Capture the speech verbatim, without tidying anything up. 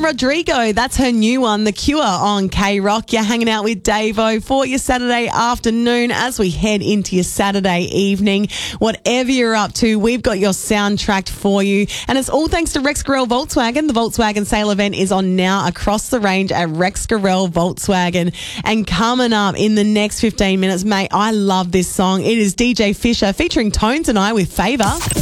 Rodrigo, that's her new one, The Cure on K-Rock. You're hanging out with Davo for your Saturday afternoon as we head into your Saturday evening. Whatever you're up to, we've got your soundtrack for you. And it's all thanks to Rex Gorell Volkswagen. The Volkswagen sale event is on now across the range at Rex Gorell Volkswagen. And coming up in the next fifteen minutes, mate, I love this song. It is D J Fisher featuring Tones and I with Favour.